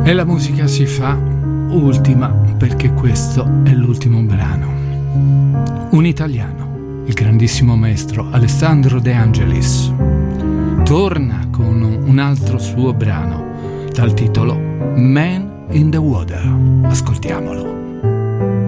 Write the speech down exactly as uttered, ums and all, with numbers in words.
E la musica si fa ultima perché questo è l'ultimo brano. Un italiano, il grandissimo maestro Alessandro De Angelis, torna con un altro suo brano dal titolo Man in the Water. Ascoltiamolo.